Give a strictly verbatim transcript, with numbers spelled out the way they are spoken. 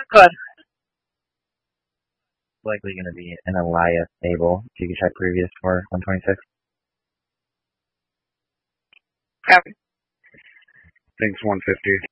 Good. Likely going to be an Elias Abel. If you could try previous for one twenty-six. Copy. Thanks, one fifty.